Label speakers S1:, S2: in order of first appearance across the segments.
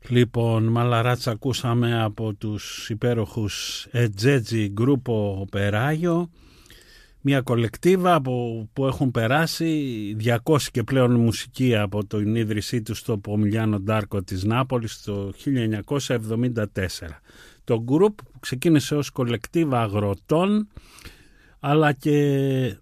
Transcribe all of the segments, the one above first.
S1: Λοιπόν, Μαλαράτσα ακούσαμε από τους υπέροχους Ετζέτζι Γκρούπο Οπεράγιο, μια κολεκτίβα που έχουν περάσει 200 και πλέον μουσική από την ίδρυσή του στο Πομιλιάνο Ντάρκο της Νάπολης το 1974. Το γκρουπ που ξεκίνησε ως κολεκτίβα αγροτών, αλλά και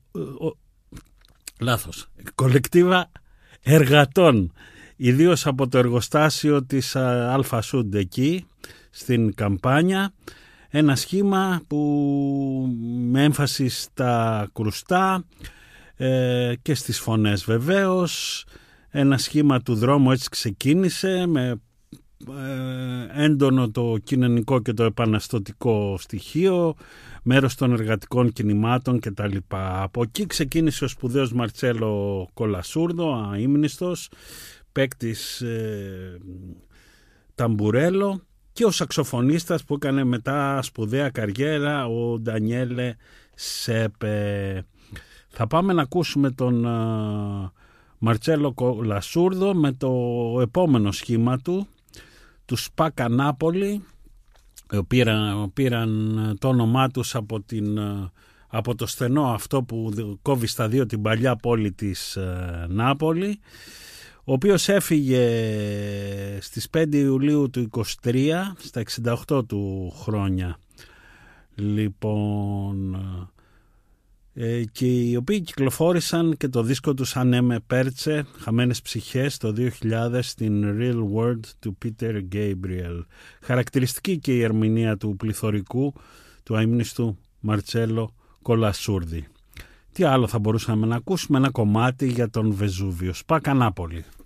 S1: κολεκτίβα εργατών, ιδίως από το εργοστάσιο της Αλφα Σούντ εκεί στην Καμπάνια, ένα σχήμα που με έμφαση στα κρουστά και στις φωνές βεβαίως, ένα σχήμα του δρόμου, έτσι ξεκίνησε με έντονο το κοινωνικό και το επαναστατικό στοιχείο, μέρος των εργατικών κινημάτων κτλ. Από εκεί ξεκίνησε ο σπουδαίος Μαρτσέλο Κολασούρδο, αείμνηστος, παίκτης ταμπουρέλο, και ο σαξοφωνίστας που έκανε μετά σπουδαία καριέρα, ο Ντανιέλε Σέπε. Θα πάμε να ακούσουμε τον Μαρτσέλο Κολασούρδο με το επόμενο σχήμα του Σπάκα Νάπολη, πήραν το όνομά τους από το στενό αυτό που κόβει στα δύο την παλιά πόλη της Νάπολη, ο οποίος έφυγε στις 5 Ιουλίου του 23 στα 68 του χρόνια. Λοιπόν, και οι οποίοι κυκλοφόρησαν και το δίσκο τους «Ανέμε Πέρτσε», «Χαμένες ψυχές» το 2000 στην Real World του Peter Gabriel. Χαρακτηριστική και η ερμηνεία του πληθωρικού του αείμνηστου Μαρτσέλο Κολασούρδη. Τι άλλο θα μπορούσαμε να ακούσουμε? Ένα κομμάτι για τον Βεζούβιο. Σπάκα Νάπολη.